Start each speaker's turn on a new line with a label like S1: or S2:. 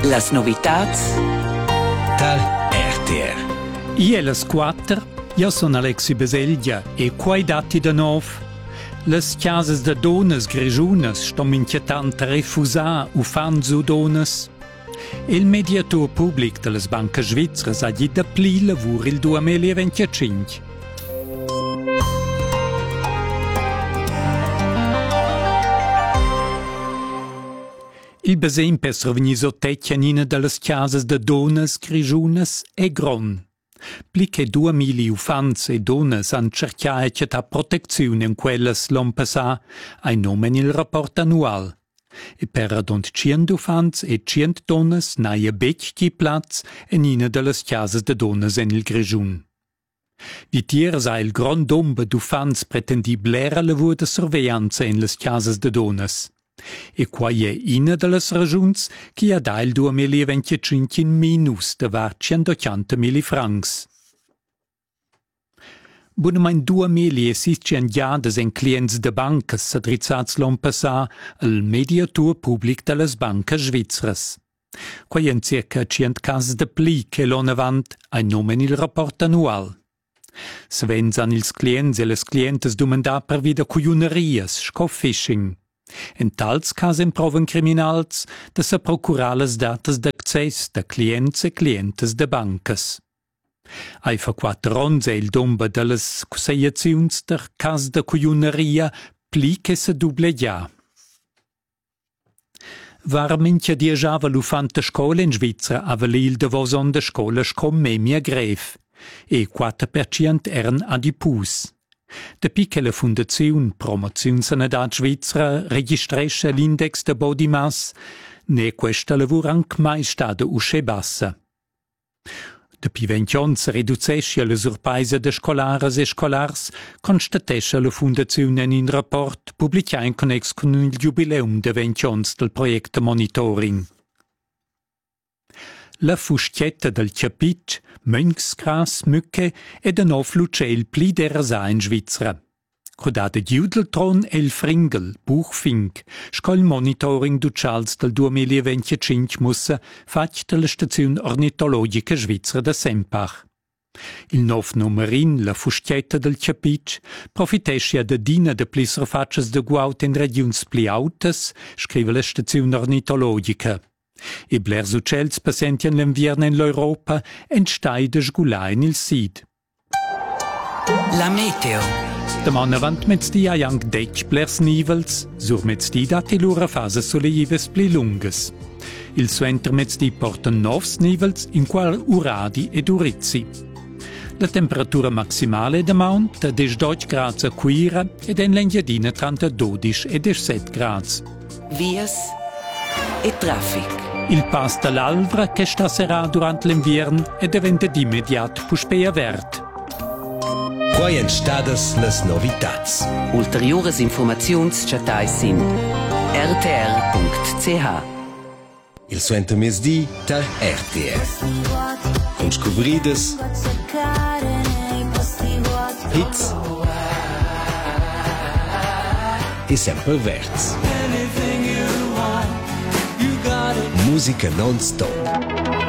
S1: Las novitats
S2: tal RTR.
S3: I è las 4, io sono Alexi Beselgia e quai dati da nov. Las chiases da donas grigiunas stom inquietant refusar u fan zu donas. Il mediator pubblic de las bancas svizras ha dit da pli lavur il 2025. Il basem per revenir sottecchia in una delle chiases da donas grigiunas è gron. Pli che 2000 ufans e donas han cerchiato da protezione in quelles l'on passà ai nomen il rapport annual. E per adont 100 ufans e 100 donas naia becchi plaz in una delle chiases da donas en il grigiun. Vitiers ha il grand dombe d'ufans pretendibler lavur de sorveglianza in les chiases da donas. E quai è una delle ragions che ha dà il 2025 in minus de var 180.000 francs. Buonamain 2006 giades en clients de bancas s'adrizzats l'on passà al mediatur public de les bancas svizras. Quai en circa 100 cas de pli che l'on avant a nomen il rapport annual. Svens han ils clients e les clientes domandar per vida cuiunerias, sco-phishing. En tals casen proven criminals da se procurar las datas d'accés da clients e clientes de bancas. Ai fa 4 ons è il domba de las cusseiaziuns der cas de cuiuneria pli che se dublegia. Var mincha diejava l'ufanta scola in Svizra avali il devoson de scola scommemia gref e 4% eran adipus. Dapi che la Fundazione Promozione Sanità Svizzera registresce l'index de body mass, ne questa lavur anche mai stata usce bassa. Dapi 20 anni si riducesce le surpaise de scolares e scolars, constatesce la Fundazione in un rapport pubblicato in connex con il jubileum de 20 anni del progetto monitoring. La fustietta del Capitsch, Mönchsgras, Mücke e de nov Lucel pli derasa in Svizzera. Codade Giudeltron e il Fringel, Buchfink, scol monitoring du Charles del 2025 mussa fac della stazione ornitologica svizzera de Sempach. Il nov numerin, la fustietta del Capitsch, profitesce da dina de plis rafaccias de guaut in regions pli autas, scrive la stazione ornitologica. E blers uccells passentian l'invierno in l'Europa entstai de sgulà in il Sid.
S1: La meteo.
S3: Daman avant mezzdi ha anche 10 blers nivels, sur mezzdi dati l'ura fase soleives pli lungas. Il suenter mezzdi porta 9 nivels in qual uradi ed urizzi. La temperatura maximale da mount da 12 gradi a Quira ed en l'engiadina tra 12 e 17 gradi.
S1: Vias e traffic.
S3: Il pass dall'Alvra che stasera durante l'inverno e diventa d'immediato puspea vert.
S2: Quai en stadas las novitats.
S1: Ulteriores informaziuns chatai sin rtr.ch.
S2: Il suenter mesdi tal RTR. Con scobrides, hits e sempre verts. Musica non-stop.